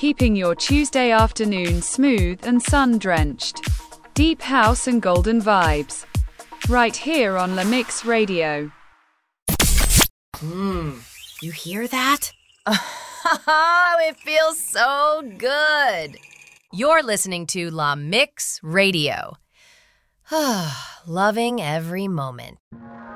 keeping your Tuesday afternoon smooth and sun-drenched. Deep house and golden vibes. Right here on La Mix Radio. You hear that? It feels so good. You're listening to La Mix Radio. Loving every moment.